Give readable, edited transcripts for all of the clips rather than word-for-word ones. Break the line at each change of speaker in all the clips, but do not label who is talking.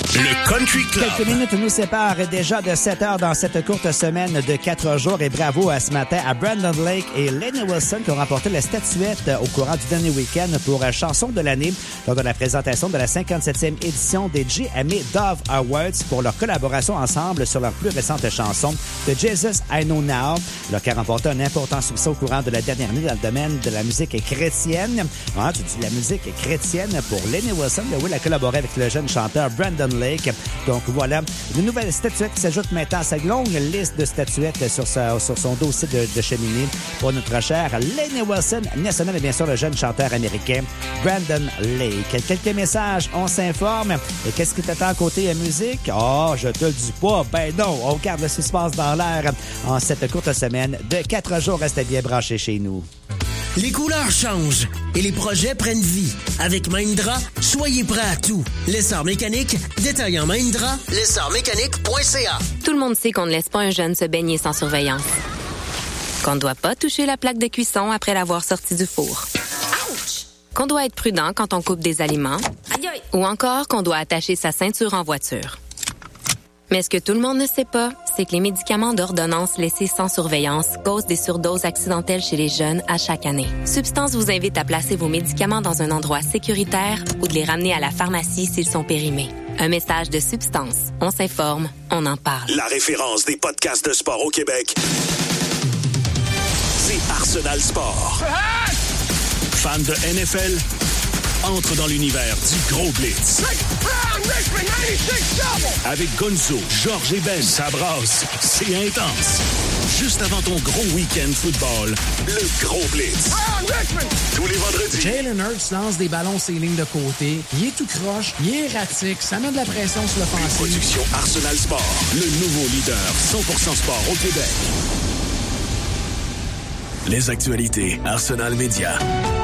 Le Country Club.
Quelques minutes nous séparent déjà de 7 heures dans cette courte semaine de 4 jours. Et bravo à ce matin à Brandon Lake et Lainey Wilson qui ont remporté la statuette au courant du dernier week-end pour chanson de l'année lors de la présentation de la 57e édition des GMA Dove Awards pour leur collaboration ensemble sur leur plus récente chanson de Jesus I Know Now, alors qui a remporté un important succès au courant de la dernière année dans le domaine de la musique chrétienne. Ah, tu dis la musique chrétienne pour Lainey Wilson. Oui, elle a collaboré avec le jeune chanteur Brandon Lake. Donc voilà, une nouvelle statuette qui s'ajoute maintenant à sa longue liste de statuettes sur son dossier de cheminée pour notre cher Lainey Wilson, national et bien sûr le jeune chanteur américain Brandon Lake. Quelques messages, on s'informe. Et qu'est-ce qui t'attend côté musique? Oh, je te le dis pas. Ben non, on garde le suspense dans l'air en cette courte semaine de 4 jours. Restez bien branchés chez nous.
Les couleurs changent et les projets prennent vie. Avec Mahindra, soyez prêts à tout. Lesseur mécanique, détaillant Mahindra, lesseurmécanique.ca.
Tout le monde sait qu'on ne laisse pas un jeune se baigner sans surveillance. Qu'on ne doit pas toucher la plaque de cuisson après l'avoir sorti du four. Ouch! Qu'on doit être prudent quand on coupe des aliments. Aïe aïe! Ou encore qu'on doit attacher sa ceinture en voiture. Mais ce que tout le monde ne sait pas, c'est que les médicaments d'ordonnance laissés sans surveillance causent des surdoses accidentelles chez les jeunes à chaque année. Substance vous invite à placer vos médicaments dans un endroit sécuritaire ou de les ramener à la pharmacie s'ils sont périmés. Un message de Substance. On s'informe, on en parle.
La référence des podcasts de sport au Québec, c'est Arsenal Sport. Fan de NFL? Entre dans l'univers du Gros Blitz. Avec Gonzo, Georges et Ben, ça brasse, c'est intense. Juste avant ton gros week-end football, le Gros Blitz. Tous les vendredis.
Jalen Hurts lance des ballons sur les lignes de côté. Il est tout croche, il est erratique, ça met de la pression sur l'offensive.
Production Arsenal Sport, le nouveau leader 100% sport au Québec. Les actualités Arsenal Média.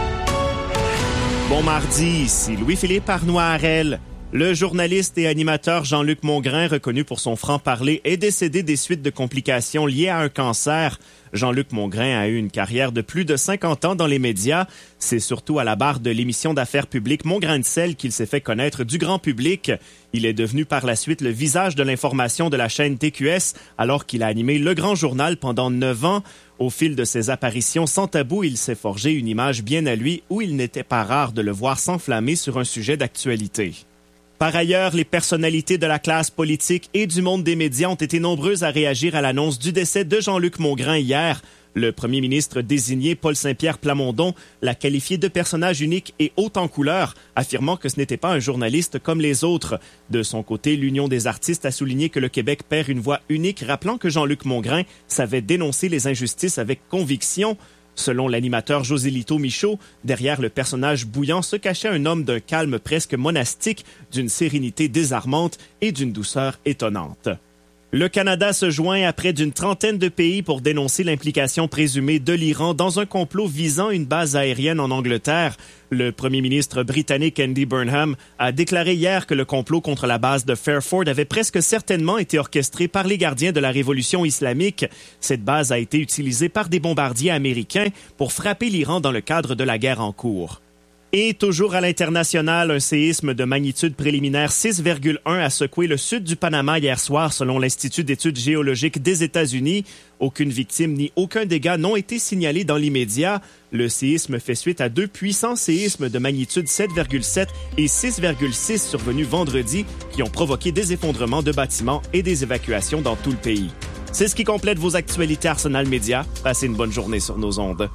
Bon mardi, ici Louis-Philippe Arnois-Harel. Le journaliste et animateur Jean-Luc Mongrain, reconnu pour son franc-parler, est décédé des suites de complications liées à un cancer. Jean-Luc Mongrain a eu une carrière de plus de 50 ans dans les médias. C'est surtout à la barre de l'émission d'affaires publiques Mon grain de sel qu'il s'est fait connaître du grand public. Il est devenu par la suite le visage de l'information de la chaîne TQS alors qu'il a animé Le Grand Journal pendant 9 ans. Au fil de ses apparitions sans tabou, il s'est forgé une image bien à lui où il n'était pas rare de le voir s'enflammer sur un sujet d'actualité. Par ailleurs, les personnalités de la classe politique et du monde des médias ont été nombreuses à réagir à l'annonce du décès de Jean-Luc Mongrain hier. Le premier ministre désigné, Paul Saint-Pierre Plamondon, l'a qualifié de personnage unique et haut en couleur, affirmant que ce n'était pas un journaliste comme les autres. De son côté, l'Union des artistes a souligné que le Québec perd une voix unique, rappelant que Jean-Luc Mongrain savait dénoncer les injustices avec conviction. Selon l'animateur José Lito Michaud, derrière le personnage bouillant se cachait un homme d'un calme presque monastique, d'une sérénité désarmante et d'une douceur étonnante. Le Canada se joint à près d'une trentaine de pays pour dénoncer l'implication présumée de l'Iran dans un complot visant une base aérienne en Angleterre. Le premier ministre britannique Andy Burnham a déclaré hier que le complot contre la base de Fairford avait presque certainement été orchestré par les gardiens de la révolution islamique. Cette base a été utilisée par des bombardiers américains pour frapper l'Iran dans le cadre de la guerre en cours. Et toujours à l'international, un séisme de magnitude préliminaire 6,1 a secoué le sud du Panama hier soir, selon l'Institut d'études géologiques des États-Unis. Aucune victime ni aucun dégât n'ont été signalés dans l'immédiat. Le séisme fait suite à 2 puissants séismes de magnitude 7,7 et 6,6 survenus vendredi qui ont provoqué des effondrements de bâtiments et des évacuations dans tout le pays. C'est ce qui complète vos actualités Arsenal Média. Passez une bonne journée sur nos ondes.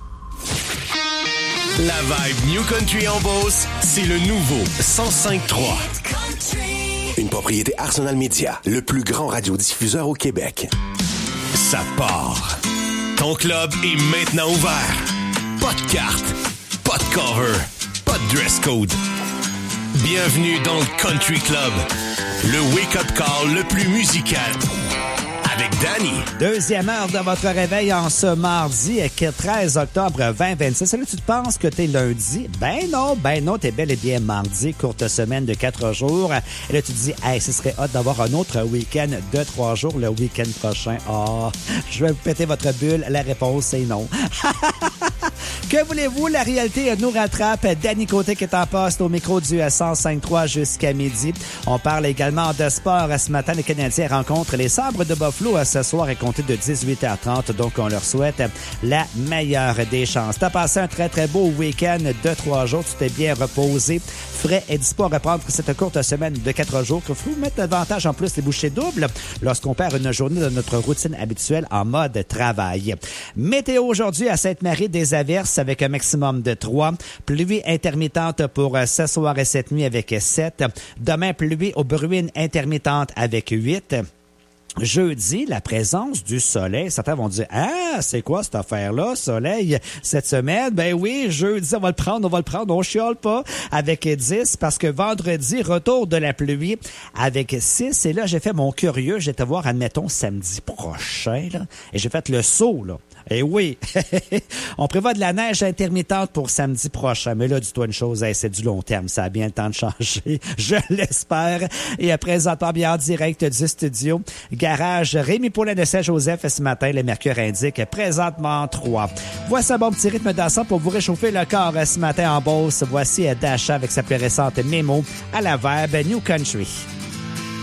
La vibe New Country en Beauce, c'est le nouveau 105.3. Une propriété Arsenal Media, le plus grand radiodiffuseur au Québec. Ça part. Ton club est maintenant ouvert. Pas de carte, pas de cover, pas de dress code. Bienvenue dans le Country Club, le wake-up call le plus musical. Avec Danny.
Deuxième heure de votre réveil en ce mardi, 13 octobre 2026. Salut, tu te penses que t'es lundi? Ben non, t'es bel et bien mardi, courte semaine de 4 jours. Et là, tu te dis, hey, ce serait hot d'avoir un autre week-end de 3 jours le week-end prochain. Je vais vous péter votre bulle. La réponse, c'est non. Que voulez-vous? La réalité nous rattrape. Danny Côté qui est en poste au micro du 105.3 jusqu'à midi. On parle également de sport. Ce matin, les Canadiens rencontrent les Sabres de Buffalo ce soir à compter de 18h30. Donc, on leur souhaite la meilleure des chances. T'as passé un très, très beau week-end de 3 jours. Tu t'es bien reposé, frais et dispo à reprendre cette courte semaine de 4 jours. Il faut mettre davantage en plus les bouchées doubles lorsqu'on perd une journée de notre routine habituelle en mode travail. Météo aujourd'hui à Sainte-Marie, des averses avec un maximum de 3. Pluie intermittente pour ce soir et cette nuit avec 7. Demain, pluie aux bruines intermittentes avec 8. Jeudi, la présence du soleil. Certains vont dire, c'est quoi cette affaire-là, soleil, cette semaine? Ben oui, jeudi, on va le prendre, on chiale pas, avec 10, parce que vendredi, retour de la pluie avec 6. Et là, j'ai fait mon curieux, j'étais voir, admettons, samedi prochain, là, et j'ai fait le saut, là. Eh oui, on prévoit de la neige intermittente pour samedi prochain. Mais là, dis-toi une chose, c'est du long terme. Ça a bien le temps de changer, je l'espère. Et présentement, bien en direct du studio, garage Rémi Paulin de Saint-Joseph ce matin. Le mercure indique présentement 3. Voici un bon petit rythme dansant pour vous réchauffer le corps ce matin en Beauce. Voici Dasha avec sa plus récente mémo à la verbe New Country.